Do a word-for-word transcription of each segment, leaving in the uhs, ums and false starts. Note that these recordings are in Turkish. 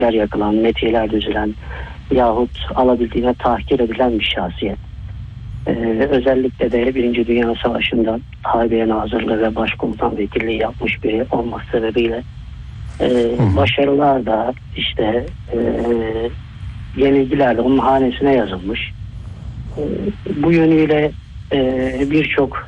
mabetler yakılan, metiyeler düzülen yahut alabildiğine tahkir edilen bir şahsiyet. Ee, özellikle de Birinci Dünya Savaşı'nda Harbiye Nazırlığı ve Başkomutan Vekilliği yapmış biri olması sebebiyle e, başarılar da işte e, yenilgiler de onun hanesine yazılmış. E, bu yönüyle e, birçok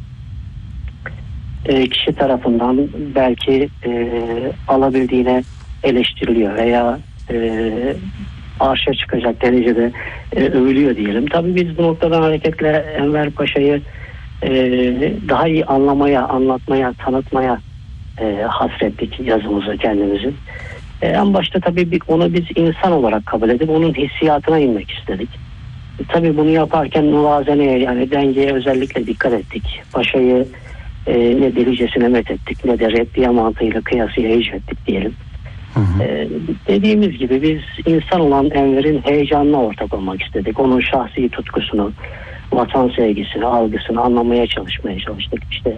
e, kişi tarafından belki e, alabildiğine eleştiriliyor veya e, arşa çıkacak derecede e, övülüyor diyelim. Tabii biz bu noktadan hareketle Enver Paşa'yı e, daha iyi anlamaya, anlatmaya, tanıtmaya e, hasrettik yazımızı kendimizi. E, en başta tabii bir, onu biz insan olarak kabul edip onun hissiyatına inmek istedik. E, tabii bunu yaparken muvazeneye, yani dengeye özellikle dikkat ettik. Paşa'yı e, ne delicesine methettik ne de reddiye mantığıyla kıyasıya hicvettik diyelim. Hı hı. Ee, dediğimiz gibi biz insan olan Enver'in heyecanına ortak olmak istedik. Onun şahsi tutkusunu, vatan sevgisini, algısını anlamaya çalışmaya çalıştık. İşte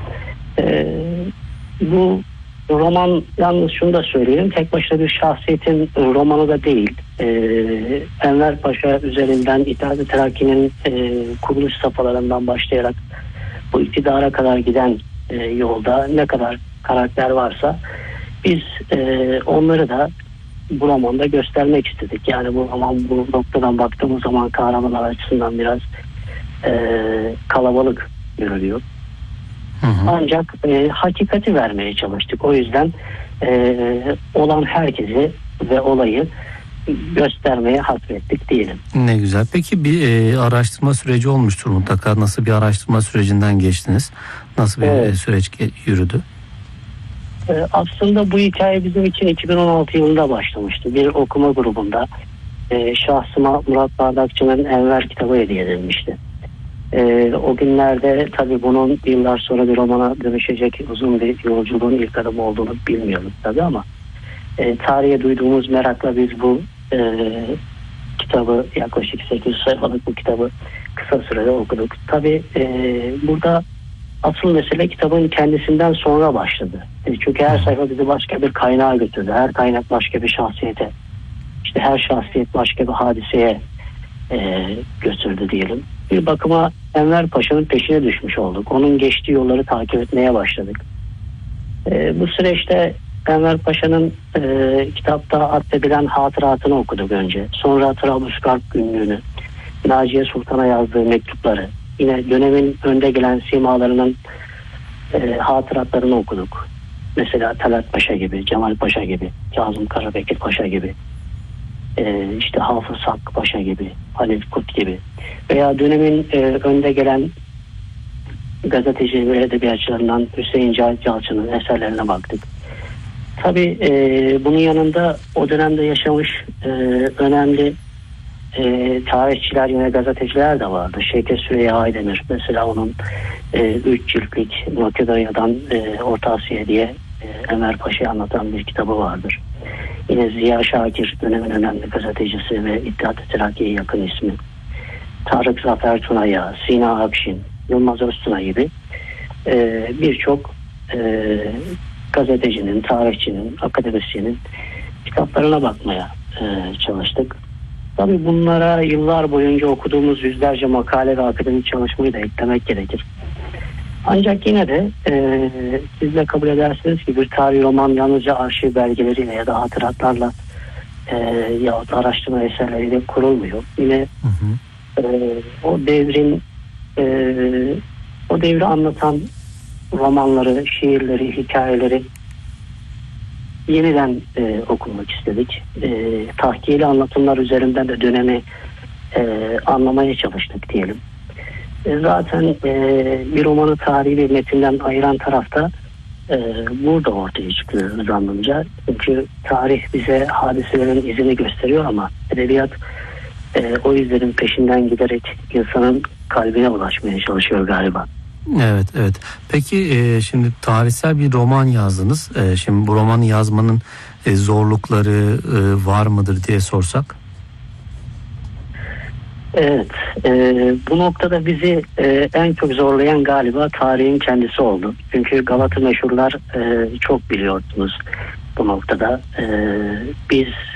ee, bu roman, yalnız şunu da söyleyeyim, tek başına bir şahsiyetin romanı da değil. Ee, Enver Paşa üzerinden İttihat-ı Terakki'nin e, kuruluş safhalarından başlayarak bu iktidara kadar giden e, yolda ne kadar karakter varsa biz e, onları da bu romanda göstermek istedik. Yani bu roman bu noktadan baktığımız zaman kahramanlar açısından biraz e, kalabalık görülüyor. Hı hı. Ancak e, hakikati vermeye çalıştık. O yüzden e, olan herkesi ve olayı göstermeye hasrettik diyelim. Ne güzel. Peki bir e, araştırma süreci olmuştur mutlaka. Nasıl bir araştırma sürecinden geçtiniz? Nasıl bir evet. süreç yürüdü? Aslında bu hikaye bizim için iki bin on altı yılında başlamıştı. Bir okuma grubunda e, şahsıma Murat Bardakçı'nın Enver kitabı hediye edilmişti. E, o günlerde tabii bunun yıllar sonra bir romana dönüşecek uzun bir yolculuğun ilk adımı olduğunu bilmiyoruz tabii ama e, tarihe duyduğumuz merakla biz bu e, kitabı, yaklaşık sekiz yüz sayfalık bu kitabı kısa sürede okuduk. Tabii e, burada asıl mesele kitabın kendisinden sonra başladı. Çünkü her sayfa bizi başka bir kaynağa götürdü. Her kaynak başka bir şahsiyete, işte her şahsiyet başka bir hadiseye e, götürdü diyelim. Bir bakıma Enver Paşa'nın peşine düşmüş olduk. Onun geçtiği yolları takip etmeye başladık. E, bu süreçte Enver Paşa'nın e, kitapta addedilen hatıratını okuduk önce. Sonra Trablusgarp günlüğünü, Naciye Sultan'a yazdığı mektupları, yine dönemin önde gelen simalarının e, hatıratlarını okuduk. Mesela Talat Paşa gibi, Cemal Paşa gibi, Kazım Karabekir Paşa gibi, e, işte Hafız Hakkı Paşa gibi, Halil Kut gibi veya dönemin e, önde gelen gazeteci ve edebiyatçılarından Hüseyin Cahit Yalçın'ın eserlerine baktık. Tabii e, bunun yanında o dönemde yaşamış e, önemli E, tarihçiler, yine gazeteciler de vardı. Şevket Süreyya Aydemir mesela, onun e, üç ciltlik Makedonya'dan e, Orta Asya diye e, Enver Paşa'yı anlatan bir kitabı vardır. Yine Ziya Şakir, dönemin önemli gazetecisi ve İttihat-ı Terakki'ye yakın ismi. Tarık Zafer Tuna'ya, Sina Akşin, Yılmaz Öztuna gibi e, birçok e, gazetecinin, tarihçinin, akademisyenin kitaplarına bakmaya e, çalıştık. Tabii bunlara yıllar boyunca okuduğumuz yüzlerce makale ve akademik çalışmayı da eklemek gerekir. Ancak yine de e, siz de kabul edersiniz ki bir tarih roman yalnızca arşiv belgeleriyle ya da hatıratlarla e, yahut araştırma eserleriyle kurulmuyor. Yine hı hı. E, o devrin e, o devri anlatan romanları, şiirleri, hikayeleri yeniden e, okumak istedik. E, tahkiyeli anlatımlar üzerinden de dönemi e, anlamaya çalıştık diyelim. E, zaten e, bir romanı tarihi bir metinden ayıran tarafta e, burada ortaya çıkıyor zannımca. Çünkü tarih bize hadiselerin izini gösteriyor ama edebiyat e, o izlerin peşinden giderek insanın kalbine ulaşmaya çalışıyor galiba. Evet, evet. Peki e, şimdi tarihsel bir roman yazdınız. E, şimdi bu romanı yazmanın e, zorlukları e, var mıdır diye sorsak? Evet. E, bu noktada bizi e, en çok zorlayan galiba tarihin kendisi oldu. Çünkü Galata meşhurlar e, çok biliyorsunuz. bu noktada. E, biz